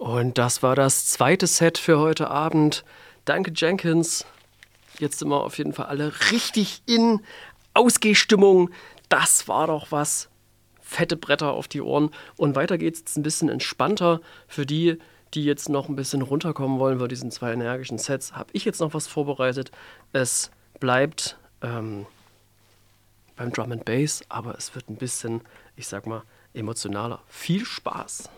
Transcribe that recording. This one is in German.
Und das war das zweite Set für heute Abend. Danke, Jenkins. Jetzt sind wir auf jeden Fall alle richtig in Ausgehstimmung. Das war doch was. Fette Bretter auf die Ohren. Und weiter geht's jetzt ein bisschen entspannter. Für die, die jetzt noch ein bisschen runterkommen wollen bei diesen zwei energischen Sets, habe ich jetzt noch was vorbereitet. Es bleibt beim Drum and Bass, aber es wird ein bisschen, ich sag mal, emotionaler. Viel Spaß!